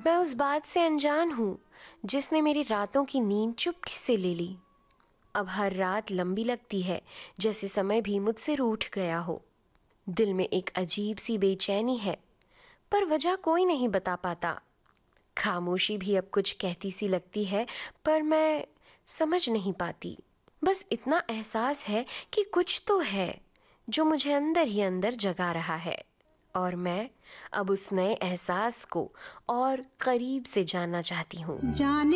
मैं उस बात से अनजान हूँ जिसने मेरी रातों की नींद चुपके से ले ली। अब हर रात लंबी लगती है, जैसे समय भी मुझसे रूठ गया हो। दिल में एक अजीब सी बेचैनी है, पर वजह कोई नहीं बता पाता। खामोशी भी अब कुछ कहती सी लगती है, पर मैं समझ नहीं पाती। बस इतना एहसास है कि कुछ तो है जो मुझे अंदर ही अंदर जगा रहा है, और मैं अब उस नए एहसास को और करीब से जानना चाहती हूँ। जाने